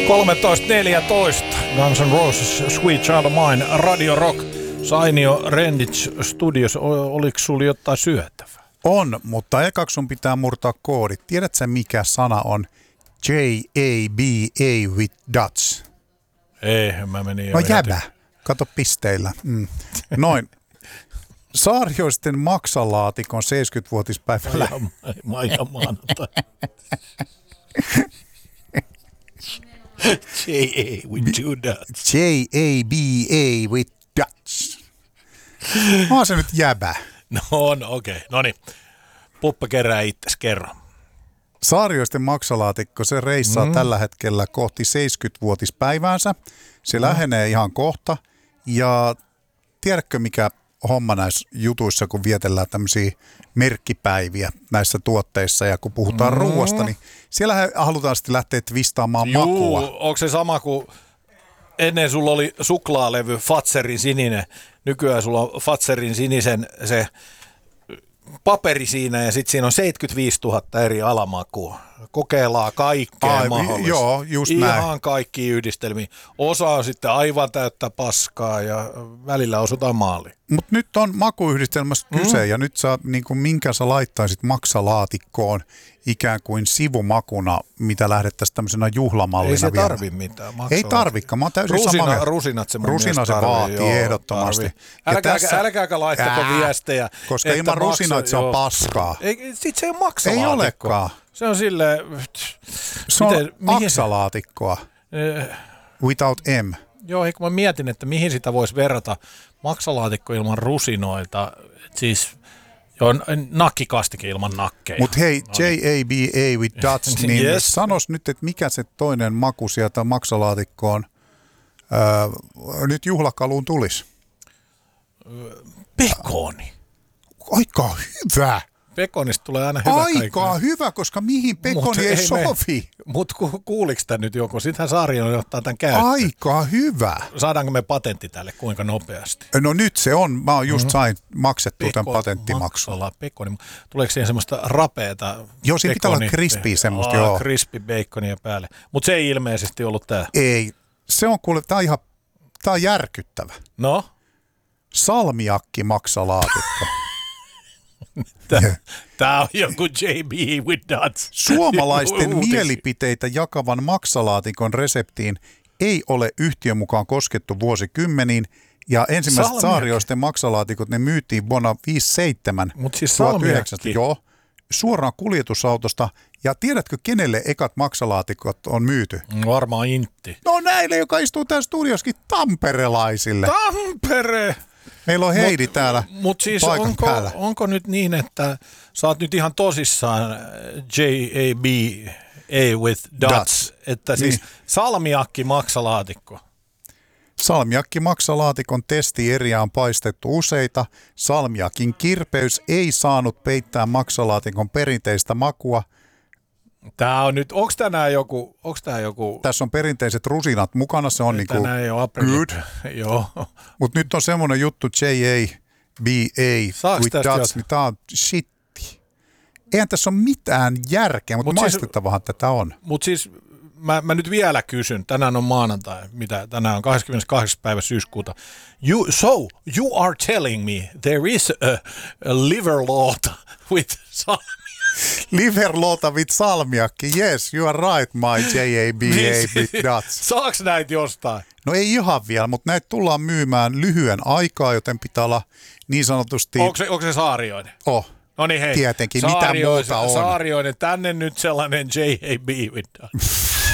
13.14. Guns N' Roses, Sweet Child of Mine, Radio Rock, Sainio Renditch Studios. Oliko sulla jotain syötävää? On, mutta ekaksi sun pitää murtaa koodit. Tiedätkö mikä sana on J-A-B-A with Dutch? Ei, mä menin jo. No jäbä. Kato pisteillä. Noin. Saarioisten maksalaatikon 70-vuotispäivällä. Ja maanantai. J-A with two Dutch. J-A-B-A with Dutch. On se nyt jäbä. No on, okei. Noniin. Puppa kerää itses, kerro. Saarioisten maksalaatikko, se reissaa tällä hetkellä kohti 70-vuotispäiväänsä. Se lähenee ihan kohta. Ja tiedätkö mikä homma näissä jutuissa, kun vietellään tämmöisiä merkkipäiviä näissä tuotteissa ja kun puhutaan ruuasta, niin siellä halutaan sitten lähteä twistaamaan makua. Onko se sama kuin ennen sulla oli suklaalevy Fatserin sininen, nykyään sulla on Fatserin sinisen se paperi siinä ja sitten siinä on 75 000 eri alamakua. Kokeillaan kaikkea mahdollista. Joo, just näin. Ihan kaikki yhdistelmiä. Osa on sitten aivan täyttä paskaa ja välillä osutaan maaliin. Mutta nyt on makuyhdistelmästä kyse ja nyt sä, niin kuin minkä sä laittaisit maksalaatikkoon ikään kuin sivumakuna, mitä lähdettäisiin tämmöisenä juhlamallina. Ei se vielä. Tarvi mitään. Ei tarvikaan, mä oon täysin samaa mieltä. Rusinat se mun Rusina se vaatii joo, ehdottomasti. Älkääkä laittako viestejä. Koska ilman rusinoita se on paskaa. Sitten se ei ole maksalaatikko. Ei olekaan. Se on silleen... Se on aksalaatikkoa. Without M. Joo, kun mä mietin, että mihin sitä voisi verrata maksalaatikko ilman rusinoita. Siis nakkikastike ilman nakkeja. Mutta hei, J-A-B-A with Dutch, niin yes. Sanos nyt, että mikä se toinen maku sieltä maksalaatikkoon nyt juhlakaluun tulisi? Pekoni. Aika hyvä. Pekonista tulee aina hyvä. Aika hyvä, koska mihin pekoni ei sovi. Mutta kuuliks tää nyt joku? Sittenhän Saarioinen ottaa tämän käyttöön. Aika hyvä. Saadaanko me patentti tälle kuinka nopeasti? No nyt se on. Mä just sain maksettua tämän patenttimaksun. Pekoni. Tuleeko siihen semmoista rapeeta? Joo, siinä pitää olla crispy semmoista. Joo. Crispy baconia päälle. Mutta se ei ilmeisesti ollut tää. Ei. Se on kuule, tää on järkyttävä. No? Salmiakki maksalaatikko. Tämä on joku JB with Dutch. Suomalaisten mielipiteitä jakavan maksalaatikon reseptiin ei ole yhtiön mukaan koskettu vuosikymmeniin, ja ensimmäiset saarioisten maksalaatikot ne myytiin vuonna 1957. Mutta siis salmiakki. Joo, suoraan kuljetusautosta. Ja tiedätkö, kenelle ekat maksalaatikot on myyty? Varmaan Intti. No näille, joka istuu täällä studioskin, tamperelaisille. Tampere! Meillä on Heidi täällä siis paikan päällä. Onko nyt niin, että sä oot nyt ihan tosissaan J-A-B-A with Dutch, että siis salmiakki maksalaatikko? Salmiakki maksalaatikon testieriä on paistettu useita. Salmiakin kirpeys ei saanut peittää maksalaatikon perinteistä makua. Tää on nyt, onko tää joku? Tässä on perinteiset rusinat mukana, se on niinku good. Joo. Mutta nyt on semmoinen juttu J-A-B-A with Dutch, niin tää on shitti. Eihän tässä ole mitään järkeä, mutta maistettavahan tätä on. Mutta siis mä nyt vielä kysyn, tänään on maanantai, tänään on 28. päivä syyskuuta. You are telling me there is a liverlauta with Liverlauta with salmiakki, yes, you are right, my J-A-B-A with Dutch. Saaks näitä jostain? No ei ihan vielä, mutta näitä tullaan myymään lyhyen aikaa, joten pitää olla niin sanotusti... Onko se Saarioinen? No niin hei. Tietenkin, mitä muuta on. Saarioinen, tänne nyt sellainen J-A-B with Dutch.